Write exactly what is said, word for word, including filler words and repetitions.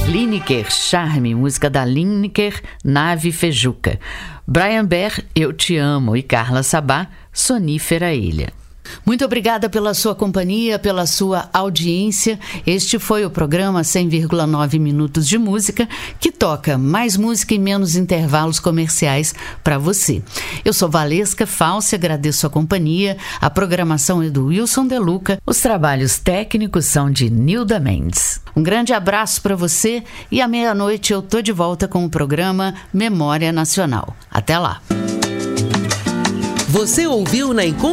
Lineker, Charme, música da Lineker, Nave Fejuca. Brian Bair, Eu Te Amo, e Carla Sabá, Sonífera Ilha. Muito obrigada pela sua companhia, pela sua audiência. Este foi o programa cem vírgula nove Minutos de Música, que toca mais música e menos intervalos comerciais para você. Eu sou Valesca Falsi, agradeço a companhia. A programação é do Wilson De Luca. Os trabalhos técnicos são de Nilda Mendes. Um grande abraço para você e à meia-noite eu tô de volta com o programa Memória Nacional. Até lá. Você ouviu na